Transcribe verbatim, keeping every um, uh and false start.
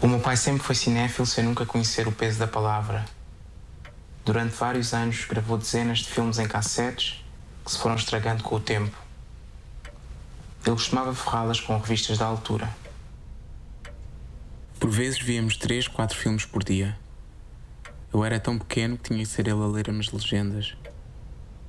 O meu pai sempre foi cinéfilo sem nunca conhecer o peso da palavra. Durante vários anos gravou dezenas de filmes em cassetes que se foram estragando com o tempo. Ele costumava forrá-las com revistas da altura. Por vezes víamos três, quatro filmes por dia. Eu era tão pequeno que tinha que ser ele a ler-me as legendas.